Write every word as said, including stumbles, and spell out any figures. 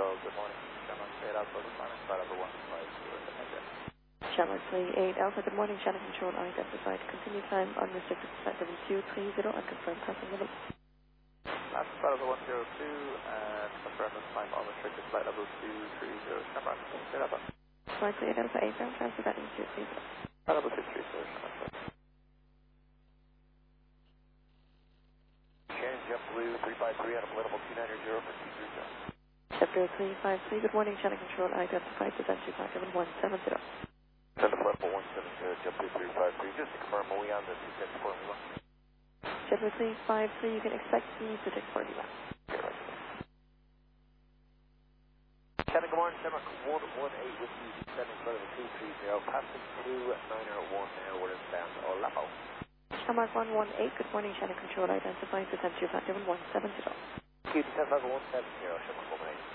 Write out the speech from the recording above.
Control, good morning. Shamrock eight Alpha, good morning. Flight level one five zero, Shamrock three eight Alpha, good morning. Channel Control, identified. Continue time unrestricted flight level two three zero and confirm passing level. Last flight level one zero two and confirm this time unrestricted flight level two three zero. Shamrock eight Alpha. Shamrock three eight Alpha, eight ground transfer, that is two three zero. Flight level two three zero, Shamrock. Change JetBlue three five three at a level two nine zero for two three zero. JetBlue three five three, good morning. Channel Control, identified. Descent to flight level one seven zero. Send a level one seven zero, JetBlue three five three. Just to confirm, are we on the two six formula? JetBlue three five three, you can expect the predict formula. Shannon, good morning. Shamrock one one eight with you, descending flight level two three zero, passing two nine zero one now, we're inbound Olapo. Shamrock one one eight, good morning. Channel Control, identified. Descent to flight level one seven zero. Q descent level one seven zero, Shamrock one one eight.